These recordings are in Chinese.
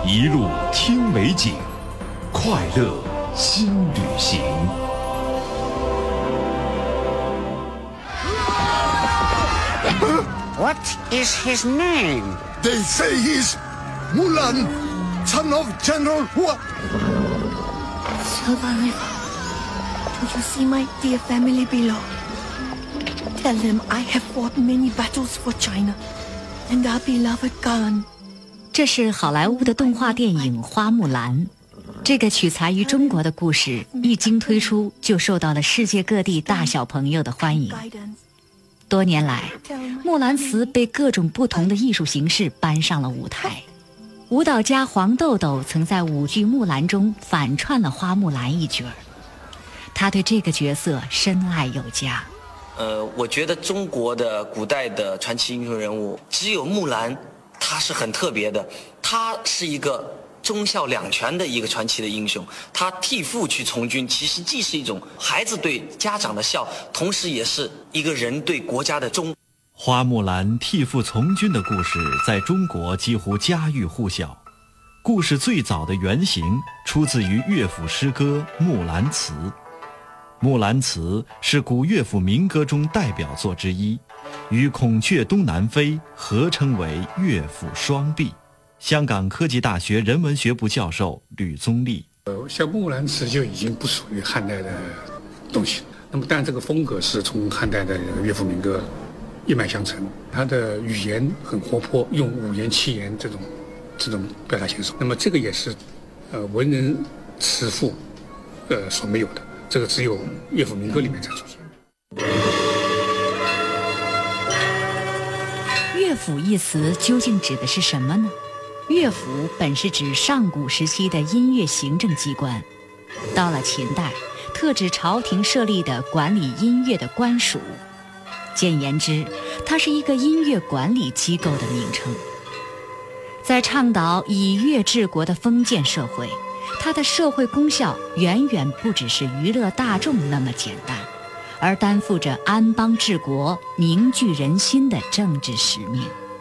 一路听美景，快乐新旅行。 What is his name? They say he's Mulan, son of General Hua. Silver River, do you see my dear family below? Tell them I have fought many battles for China, and our beloved Khan. 这是好莱坞的动画电影《花木兰》。这个取材于中国的故事，一经推出就受到了世界各地大小朋友的欢迎。多年来，木兰辞被各种不同的艺术形式搬上了舞台。舞蹈家黄豆豆曾在舞剧《木兰》中反串了花木兰一角儿，他对这个角色深爱有加。 我觉得中国的古代的传奇英雄人物，只有木兰，她是很特别的。她是一个忠孝两全的一个传奇的英雄。她替父去从军，其实既是一种孩子对家长的孝，同时也是一个人对国家的忠。 花木兰替父从军的故事在中国几乎家喻户晓。故事最早的原型出自于乐府诗歌《木兰辞》。《木兰辞》是古乐府民歌中代表作之一，与《孔雀东南飞》合称为乐府双璧。香港科技大学人文学部教授吕宗立， 像《木兰辞》就已经不属于汉代的东西，那么但这个风格是从汉代的乐府民歌一脉相承，它的语言很活泼，用五言七言这种表达形式。那么这个也是文人词赋所没有的，这个只有乐府民歌里面才出现。 乐府一词究竟指的是什么呢？乐府本是指上古时期的音乐行政机关，到了秦代，特指朝廷设立的管理音乐的官署。简言之，它是一个音乐管理机构的名称。在倡导以乐治国的封建社会，它的社会功效远远不只是娱乐大众那么简单，而担负着安邦治国、凝聚人心的政治使命。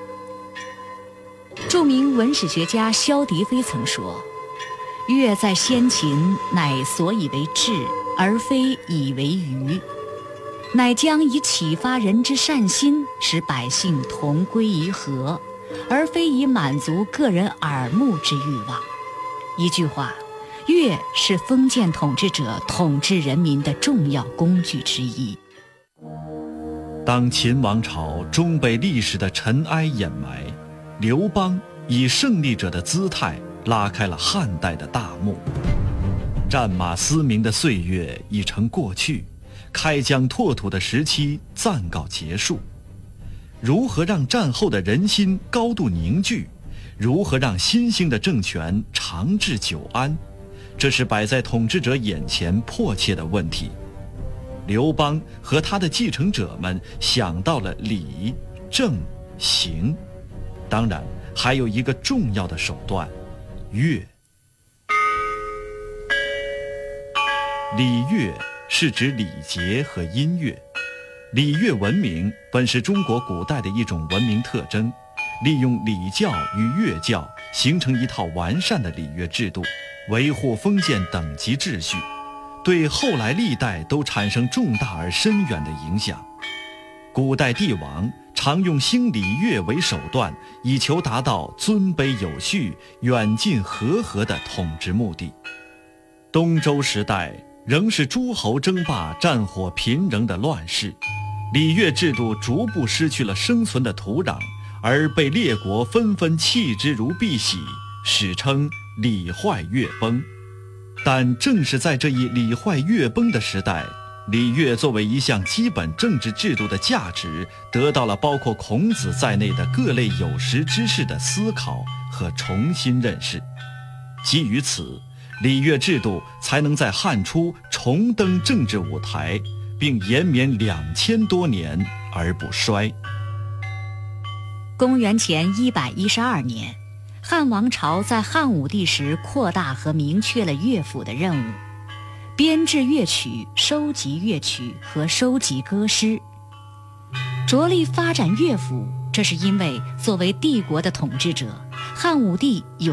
著名文史学家萧笛飞曾说：“乐在先秦，乃所以为治，而非以为娱，乃将以启发人之善心，使百姓同归于和，而非以满足个人耳目之欲望。”一句话，乐是封建统治者统治人民的重要工具之一。 当秦王朝终被历史的尘埃掩埋，刘邦以胜利者的姿态拉开了汉代的大幕。战马嘶鸣的岁月已成过去，开疆拓土的时期暂告结束。如何让战后的人心高度凝聚？如何让新兴的政权长治久安？这是摆在统治者眼前迫切的问题。刘邦和他的继承者们想到了礼、政、刑，当然还有一个重要的手段——乐。礼乐是指礼节和音乐。礼乐文明本是中国古代的一种文明特征，利用礼教与乐教形成一套完善的礼乐制度，维护封建等级秩序，对后来历代都产生重大而深远的影响。古代帝王常用兴礼乐为手段，以求达到尊卑有序、远近和合的统治目的。东周时代仍是诸侯争霸、战火频仍的乱世，礼乐制度逐步失去了生存的土壤，而被列国纷纷弃之如敝屣，史称礼坏乐崩。但正是在这一礼坏乐崩的时代，礼乐作为一项基本政治制度的价值，得到了包括孔子在内的各类有识之士的思考和重新认识。基于此，礼乐制度才能在汉初重登政治舞台，并延绵2000多年而不衰。 公元前112年，汉王朝在汉武帝时扩大和明确了乐府的任务，编制乐曲、收集乐曲和收集歌诗，着力发展乐府。这是因为作为帝国的统治者，汉武帝有